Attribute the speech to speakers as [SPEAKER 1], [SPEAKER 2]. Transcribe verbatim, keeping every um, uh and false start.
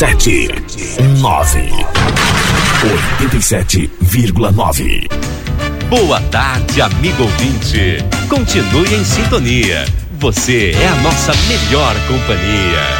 [SPEAKER 1] sete nove. oitenta e sete vírgula nove.
[SPEAKER 2] Boa tarde, amigo ouvinte. Continue em sintonia. Você é a nossa melhor companhia.